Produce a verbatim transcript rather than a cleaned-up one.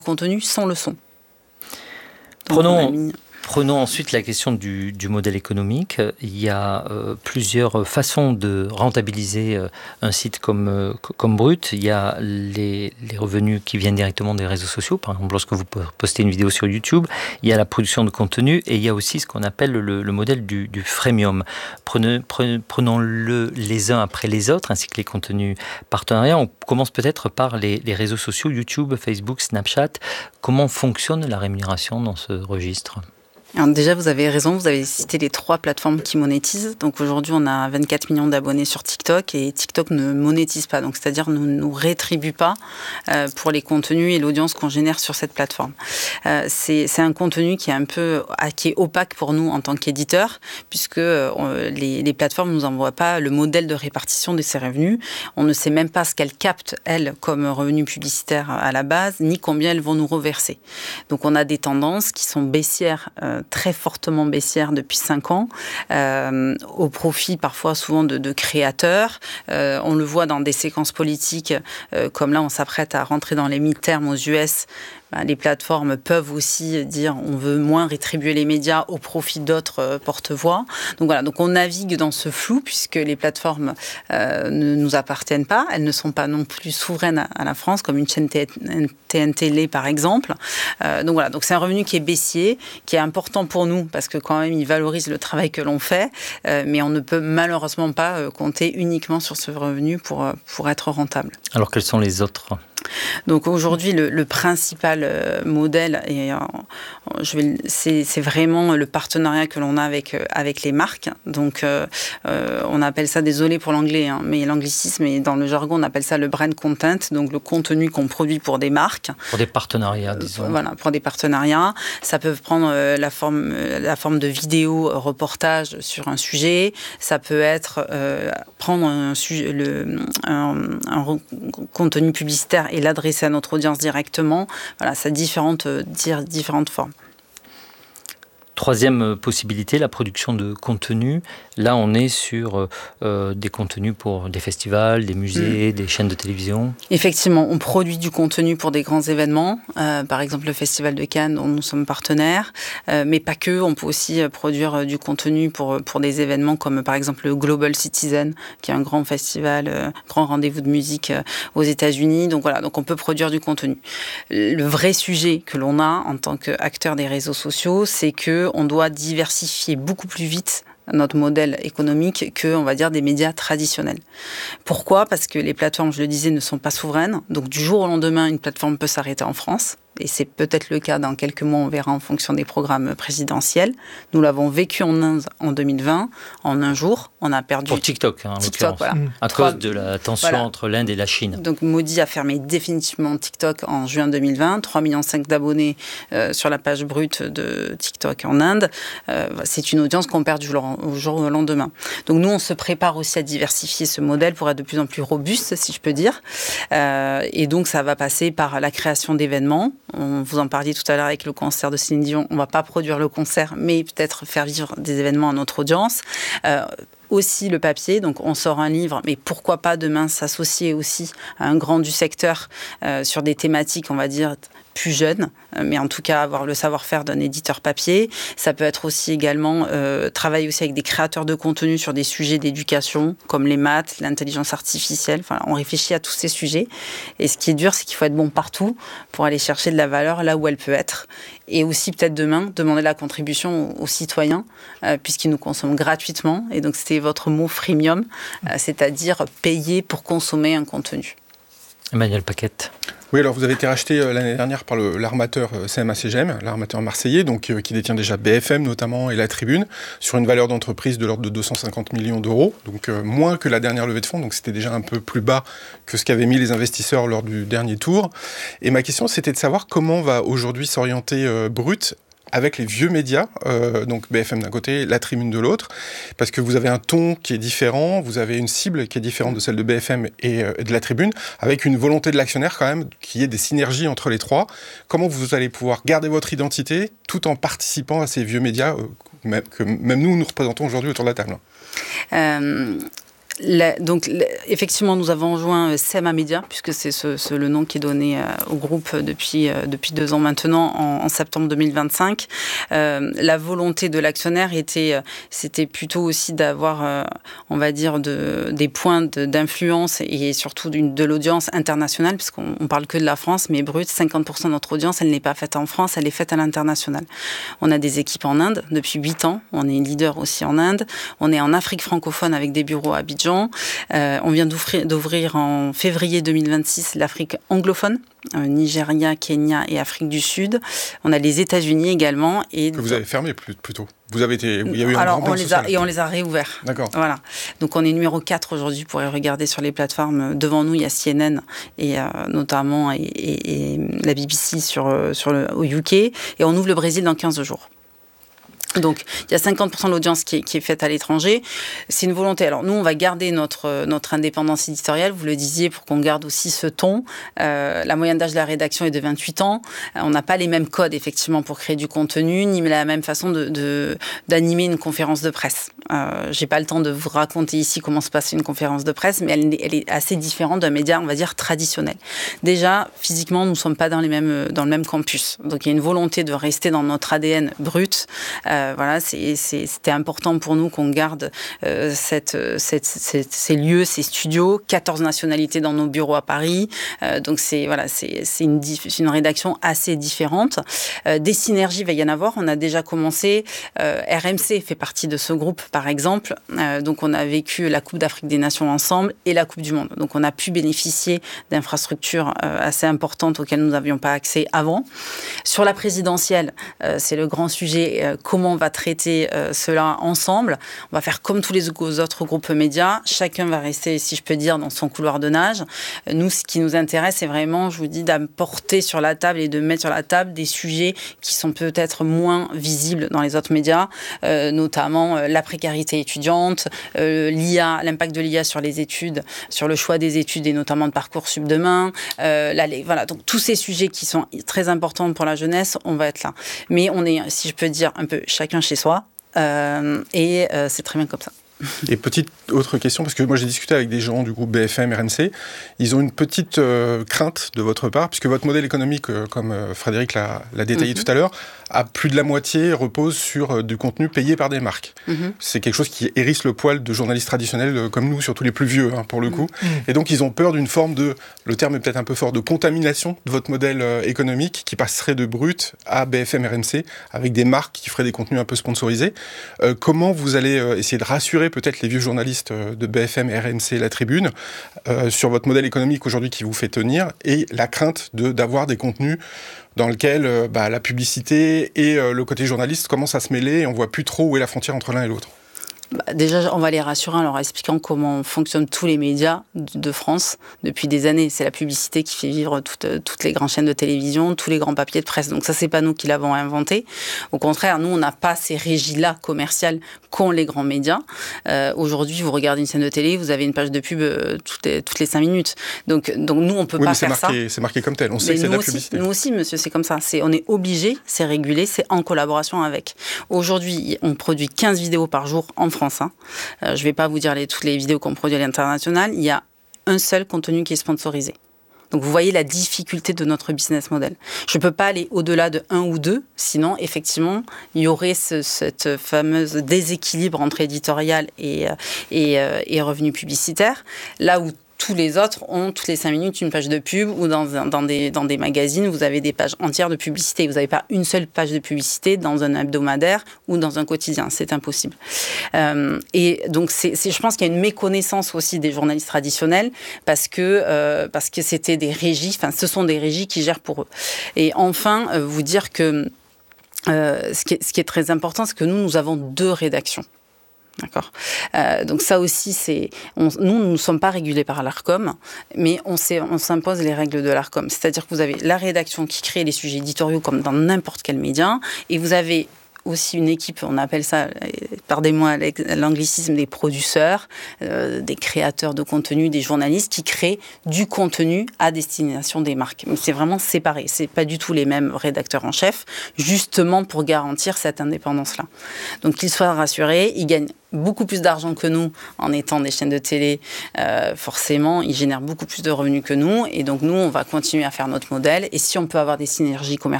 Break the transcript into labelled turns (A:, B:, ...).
A: contenu sans le son. Donc,
B: Prenons... mis... Prenons ensuite la question du, du modèle économique. Il y a euh, plusieurs façons de rentabiliser euh, un site comme, euh, comme Brut. Il y a les, les revenus qui viennent directement des réseaux sociaux, par exemple lorsque vous postez une vidéo sur YouTube. Il y a la production de contenu et il y a aussi ce qu'on appelle le, le modèle du, du freemium. Prenez, prenez, prenons-le les uns après les autres, ainsi que les contenus partenariats. On commence peut-être par les, les réseaux sociaux, YouTube, Facebook, Snapchat. Comment fonctionne la rémunération dans ce registre ?
A: Alors déjà, vous avez raison, vous avez cité les trois plateformes qui monétisent. Donc aujourd'hui, on a vingt-quatre millions d'abonnés sur TikTok et TikTok ne monétise pas. Donc c'est-à-dire ne nous rétribue pas euh, pour les contenus et l'audience qu'on génère sur cette plateforme. Euh, c'est, c'est un contenu qui est un peu qui est opaque pour nous en tant qu'éditeurs, puisque euh, les, les plateformes ne nous envoient pas le modèle de répartition de ces revenus. On ne sait même pas ce qu'elles captent, elles, comme revenus publicitaires à la base, ni combien elles vont nous reverser. Donc on a des tendances qui sont baissières euh, très fortement baissière depuis cinq ans, euh, au profit parfois souvent de, de créateurs. Euh, on le voit dans des séquences politiques, euh, comme là on s'apprête à rentrer dans les mi-termes aux U S. Ben, les plateformes peuvent aussi dire on veut moins rétribuer les médias au profit d'autres euh, porte-voix. Donc voilà, donc on navigue dans ce flou puisque les plateformes euh, ne nous appartiennent pas. Elles ne sont pas non plus souveraines à, à la France, comme une chaîne T N T Télé par exemple. Euh, donc voilà, donc c'est un revenu qui est baissier, qui est important pour nous parce que quand même il valorise le travail que l'on fait, euh, mais on ne peut malheureusement pas euh, compter uniquement sur ce revenu pour, euh, pour être rentable.
B: Alors quels sont les autres ?
A: Donc aujourd'hui, le, le principal euh, modèle, et, euh, je vais, c'est, c'est vraiment le partenariat que l'on a avec, euh, avec les marques. Donc euh, euh, on appelle ça, désolé pour l'anglais, hein, mais l'anglicisme, et dans le jargon, on appelle ça le brand content, donc le contenu qu'on produit pour des marques.
B: Pour des partenariats, disons.
A: Euh, voilà, pour des partenariats. Ça peut prendre euh, la, forme, euh, la forme de vidéo, euh, reportage sur un sujet. Ça peut être euh, prendre un, le, un, un contenu publicitaire et l'adresser à notre audience directement. Voilà, ça a différentes, différentes formes.
B: Troisième possibilité, la production de contenu. Là, on est sur euh, des contenus pour des festivals, des musées, mmh. des chaînes de télévision.
A: Effectivement, on produit du contenu pour des grands événements. Euh, par exemple, le Festival de Cannes, dont nous sommes partenaires. Euh, mais pas que, on peut aussi produire du contenu pour, pour des événements comme par exemple le Global Citizen, qui est un grand festival, euh, grand rendez-vous de musique euh, aux États-Unis. Donc voilà, donc on peut produire du contenu. Le vrai sujet que l'on a en tant qu'acteur des réseaux sociaux, c'est que on doit diversifier beaucoup plus vite notre modèle économique que, on va dire, des médias traditionnels. Pourquoi ? Parce que les plateformes, je le disais, ne sont pas souveraines. Donc, du jour au lendemain, une plateforme peut s'arrêter en France. Et c'est peut-être le cas dans quelques mois, on verra en fonction des programmes présidentiels. Nous l'avons vécu en Inde en deux mille vingt. En un jour, on a perdu...
B: Pour TikTok, hein, en
A: TikTok, voilà.
B: Mmh. À Trois... cause de la tension voilà. entre l'Inde et la Chine.
A: Donc, Modi a fermé définitivement TikTok en juin deux mille vingt. trois virgule cinq millions d'abonnés euh, sur la page brute de TikTok en Inde. Euh, c'est une audience qu'on perd du jour au jour au lendemain. Donc, nous, on se prépare aussi à diversifier ce modèle pour être de plus en plus robuste, si je peux dire. Euh, et donc, ça va passer par la création d'événements. On vous en parliez tout à l'heure avec le concert de Céline Dion. On ne va pas produire le concert, mais peut-être faire vivre des événements à notre audience. Euh, aussi le papier, donc on sort un livre, mais pourquoi pas demain s'associer aussi à un grand du secteur euh, sur des thématiques, on va dire, plus jeunes, mais en tout cas avoir le savoir-faire d'un éditeur papier. Ça peut être aussi également euh, travailler aussi avec des créateurs de contenu sur des sujets d'éducation, comme les maths, l'intelligence artificielle. Enfin, on réfléchit à tous ces sujets. Et ce qui est dur, c'est qu'il faut être bon partout pour aller chercher de la valeur là où elle peut être. Et aussi, peut-être demain, demander la contribution aux, aux citoyens, euh, puisqu'ils nous consomment gratuitement. Et donc, c'était votre mot freemium, euh, c'est-à-dire payer pour consommer un contenu.
B: Emmanuel Paquette.
C: Oui, alors vous avez été racheté euh, l'année dernière par le, l'armateur euh, C M A C G M, l'armateur marseillais, donc euh, qui détient déjà B F M notamment et La Tribune, sur une valeur d'entreprise de l'ordre de deux cent cinquante millions d'euros, donc euh, moins que la dernière levée de fonds, donc c'était déjà un peu plus bas que ce qu'avaient mis les investisseurs lors du dernier tour. Et ma question, c'était de savoir comment va aujourd'hui s'orienter euh, Brut avec les vieux médias, euh, donc B F M d'un côté, La Tribune de l'autre, parce que vous avez un ton qui est différent, vous avez une cible qui est différente de celle de B F M et euh, de La Tribune, avec une volonté de l'actionnaire quand même, qu'il y ait des synergies entre les trois. Comment vous allez pouvoir garder votre identité tout en participant à ces vieux médias euh, même, que même nous, nous représentons aujourd'hui autour de la table ?
A: euh... La, donc, la, effectivement, nous avons rejoint Sema Media, puisque c'est ce, ce, le nom qui est donné euh, au groupe depuis, euh, depuis deux ans maintenant, en, en septembre deux mille vingt-cinq. Euh, la volonté de l'actionnaire était, euh, c'était plutôt aussi d'avoir, euh, on va dire, de, des points de, d'influence et surtout d'une, de l'audience internationale, puisqu'on ne parle que de la France, mais Brut, cinquante pour cent de notre audience, elle n'est pas faite en France, elle est faite à l'international. On a des équipes en Inde depuis huit ans, on est leader aussi en Inde, on est en Afrique francophone avec des bureaux à Abidjan. Euh, on vient d'ouvrir, d'ouvrir en février deux mille vingt-six l'Afrique anglophone, euh, Nigeria, Kenya et Afrique du Sud. On a les États-Unis également. Et
C: que vous avez fermé plutôt. Vous avez été, il y a eu
A: Alors,
C: un grand
A: on les
C: social.
A: a, et on les a réouverts.
C: D'accord.
A: Voilà. Donc on est numéro quatre aujourd'hui pour regarder sur les plateformes. Devant nous, il y a C N N et euh, notamment et, et, et la B B C sur, sur le, au U K. Et on ouvre le Brésil dans quinze jours. Donc, il y a cinquante pour cent de l'audience qui est, qui est faite à l'étranger. C'est une volonté. Alors, nous, on va garder notre, notre indépendance éditoriale, vous le disiez, pour qu'on garde aussi ce ton. Euh, la moyenne d'âge de la rédaction est de vingt-huit ans. Euh, on n'a pas les mêmes codes, effectivement, pour créer du contenu, ni la même façon de, de, d'animer une conférence de presse. Euh, j'ai pas le temps de vous raconter ici comment se passe une conférence de presse, mais elle, elle est assez différente d'un média, on va dire, traditionnel. Déjà, physiquement, nous ne sommes pas dans, les mêmes, dans le même campus. Donc, il y a une volonté de rester dans notre A D N brut. Euh, Euh, voilà, c'est, c'est, c'était important pour nous qu'on garde euh, cette, cette, cette, ces lieux, ces studios, quatorze nationalités dans nos bureaux à Paris. Euh, donc, c'est, voilà, c'est, c'est, une, c'est une rédaction assez différente. Euh, des synergies, il va y en avoir. On a déjà commencé. Euh, R M C fait partie de ce groupe, par exemple. Euh, donc, on a vécu la Coupe d'Afrique des Nations ensemble et la Coupe du Monde. Donc, on a pu bénéficier d'infrastructures euh, assez importantes auxquelles nous n'avions pas accès avant. Sur la présidentielle, euh, c'est le grand sujet. Euh, comment on va traiter euh, cela ensemble. On va faire comme tous les autres groupes médias. Chacun va rester, si je peux dire, dans son couloir de nage. Euh, nous, ce qui nous intéresse, c'est vraiment, je vous dis, d'apporter sur la table et de mettre sur la table des sujets qui sont peut-être moins visibles dans les autres médias, euh, notamment euh, la précarité étudiante, euh, l'I A, l'impact de l'I A sur les études, sur le choix des études et notamment de Parcoursup demain. Euh, la, voilà, donc tous ces sujets qui sont très importants pour la jeunesse, on va être là. Mais on est, si je peux dire, un peu chacun chez soi, euh, et euh, c'est très bien comme ça.
C: Et petite autre question, parce que moi j'ai discuté avec des gens du groupe B F M, R M C, ils ont une petite euh, crainte de votre part, puisque votre modèle économique, euh, comme euh, Frédéric l'a, l'a détaillé mm-hmm. tout à l'heure, à plus de la moitié repose sur euh, du contenu payé par des marques. Mm-hmm. C'est quelque chose qui hérisse le poil de journalistes traditionnels euh, comme nous, surtout les plus vieux hein, pour le coup. Mm-hmm. Et donc ils ont peur d'une forme de, le terme est peut-être un peu fort, de contamination de votre modèle euh, économique qui passerait de Brut à B F M, R M C, avec des marques qui feraient des contenus un peu sponsorisés. Euh, comment vous allez euh, essayer de rassurer peut-être les vieux journalistes de B F M, R M C, La Tribune, euh, sur votre modèle économique aujourd'hui qui vous fait tenir et la crainte de, d'avoir des contenus dans lesquels euh, bah, la publicité et euh, le côté journaliste commencent à se mêler et on ne voit plus trop où est la frontière entre l'un et l'autre.
A: Bah déjà, on va les rassurer en leur expliquant comment fonctionnent tous les médias de France depuis des années. C'est la publicité qui fait vivre toutes, toutes les grandes chaînes de télévision, tous les grands papiers de presse. Donc ça, c'est pas nous qui l'avons inventé. Au contraire, nous, on n'a pas ces régies-là commerciales qu'ont les grands médias. Euh, aujourd'hui, vous regardez une chaîne de télé, vous avez une page de pub euh, toutes, les, toutes les cinq minutes. Donc, donc nous, on peut
C: oui,
A: pas
C: mais c'est
A: faire
C: marqué,
A: ça.
C: C'est marqué comme tel. On sait mais que c'est de la
A: aussi,
C: publicité.
A: Nous aussi, monsieur, c'est comme ça. C'est, on est obligé, c'est régulé, c'est en collaboration avec. Aujourd'hui, on produit quinze vidéos par jour en France. Hein. Euh, je ne vais pas vous dire les, toutes les vidéos qu'on produit à l'international. Il y a un seul contenu qui est sponsorisé. Donc, vous voyez la difficulté de notre business model. Je ne peux pas aller au-delà de un ou deux, sinon, effectivement, il y aurait ce, cette fameuse déséquilibre entre éditorial et, et, et revenus publicitaires. Là où tous les autres ont toutes les cinq minutes une page de pub ou dans, dans, des, dans des magazines, vous avez des pages entières de publicité. Vous n'avez pas une seule page de publicité dans un hebdomadaire ou dans un quotidien. C'est impossible. Euh, et donc, c'est, c'est, je pense qu'il y a une méconnaissance aussi des journalistes traditionnels parce que, euh, parce que c'était des régies, enfin, ce sont des régies qui gèrent pour eux. Et enfin, euh, vous dire que euh, ce, qui est, ce qui est très important, c'est que nous, nous avons deux rédactions. D'accord. Euh, donc ça aussi, c'est, on, nous, nous ne sommes pas régulés par l'Arcom, mais on, on s'impose les règles de l'Arcom. C'est-à-dire que vous avez la rédaction qui crée les sujets éditoriaux comme dans n'importe quel média, et vous avez aussi une équipe, on appelle ça, pardonnez-moi l'anglicisme, des producteurs, euh, des créateurs de contenu, des journalistes qui créent du contenu à destination des marques. Mais c'est vraiment séparé, c'est pas du tout les mêmes rédacteurs en chef, justement pour garantir cette indépendance-là. Donc qu'ils soient rassurés, ils gagnent beaucoup plus d'argent que nous en étant des chaînes de télé, euh, forcément, ils génèrent beaucoup plus de revenus que nous, et donc nous, on va continuer à faire notre modèle, et si on peut avoir des synergies commerciales